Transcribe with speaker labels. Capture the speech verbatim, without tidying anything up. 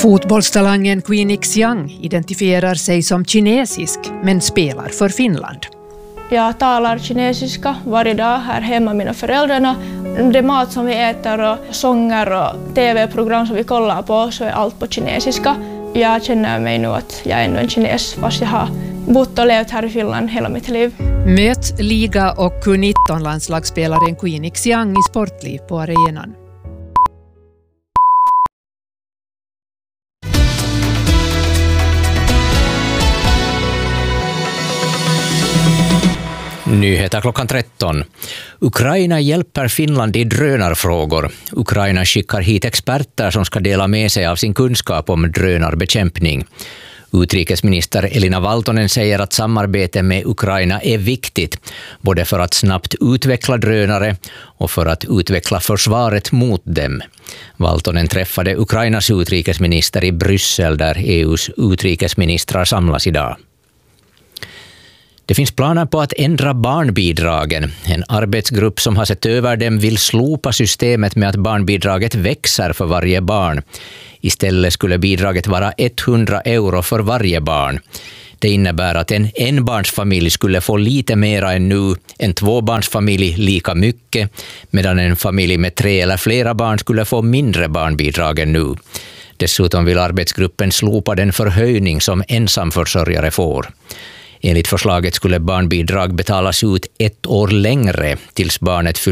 Speaker 1: Fotbollstalangen Queenie Xiang identifierar sig som kinesisk men spelar för Finland.
Speaker 2: Jag talar kinesiska varje dag här hemma med mina föräldrarna. Det mat som vi äter och sånger och tv-program som vi kollar på så är allt på kinesiska. Jag känner mig nu att jag är ändå en kines fast jag har bott och levt här i Finland hela mitt liv.
Speaker 1: Möt liga och Q nitton-landslagsspelaren Queenie Xiang i Sportliv på arenan.
Speaker 3: Nyheter klockan tretton. Ukraina hjälper Finland i drönarfrågor. Ukraina skickar hit experter som ska dela med sig av sin kunskap om drönarbekämpning. Utrikesminister Elina Valtonen säger att samarbete med Ukraina är viktigt, både för att snabbt utveckla drönare och för att utveckla försvaret mot dem. Valtonen träffade Ukrainas utrikesminister i Bryssel där E U:s utrikesministrar samlas idag. Det finns planer på att ändra barnbidragen. En arbetsgrupp som har sett över dem vill slopa systemet med att barnbidraget växer för varje barn. Istället skulle bidraget vara hundra euro för varje barn. Det innebär att en enbarnsfamilj skulle få lite mera än nu, en tvåbarnsfamilj lika mycket, medan en familj med tre eller flera barn skulle få mindre barnbidrag än nu. Dessutom vill arbetsgruppen slopa den förhöjning som ensamförsörjare får. Enligt förslaget skulle barnbidrag betalas ut ett år längre tills barnet fyller